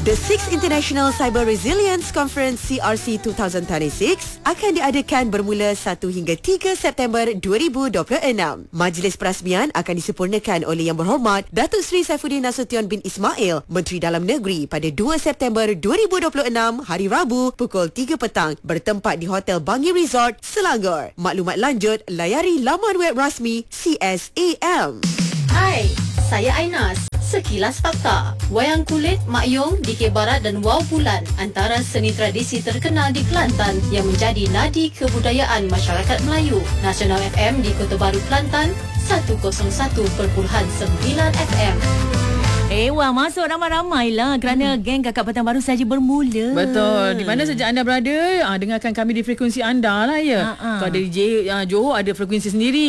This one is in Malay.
The 6th International Cyber Resilience Conference CRC 2026 akan diadakan bermula 1 hingga 3 September 2026. Majlis perasmian akan disempurnakan oleh Yang Berhormat Datuk Seri Saifuddin Nasution bin Ismail, Menteri Dalam Negeri, pada 2 September 2026 hari Rabu pukul 3 petang bertempat di Hotel Bangi Resort, Selangor. Maklumat lanjut layari laman web rasmi CSAM. Hai, saya Ainas. Sekilas fakta. Wayang kulit, Mak Yong, Dikir Barat dan Wow Bulan antara seni tradisi terkenal di Kelantan yang menjadi nadi kebudayaan masyarakat Melayu. Nasional FM di Kota Baru, Kelantan 101.9 FM. Wah, masuk ramai-ramai lah kerana geng Kakak Petang baru saja bermula. Betul. Di mana saja anda berada, dengarkan kami di frekuensi anda lah ya. Kalau ada DJ Johor ada frekuensi sendiri.